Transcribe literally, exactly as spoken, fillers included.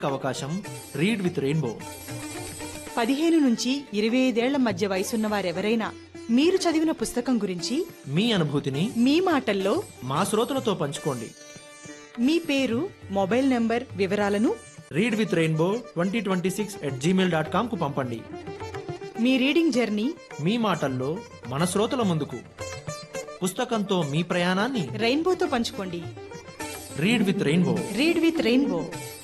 అవకాశం read with rainbow. పదిహేను నుంచి ఇరవై ఐదేళ్ల మధ్య వయసున్న వారెవరైనా మీరు చదివిన పుస్తకం గురించి మీ అనుభూతిని మీ మాటల్లో మా శ్రోతలతో పంచుకోండి. మీ పేరు, మొబైల్ నంబర్ వివరాలను read with rainbow twenty twenty six at Gmail dot com కు పంపండి. మీ రీడింగ్ జర్నీ మీ మాటల్లో మన శ్రోతల ముందుకు. పుస్తకంతో మీ ప్రయాణాన్ని రెయిన్బోతో పంచుకోండి. Read with rainbow. Read with rainbow.